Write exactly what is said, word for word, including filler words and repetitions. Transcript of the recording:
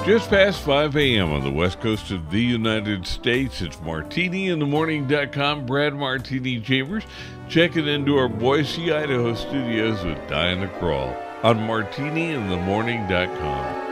Just past five a.m. on the west coast of the United States. It's Martini in the Morning dot com. Brad Martini Chambers checking into our Boise, Idaho studios with Diana Krall on Martini in the Morning dot com.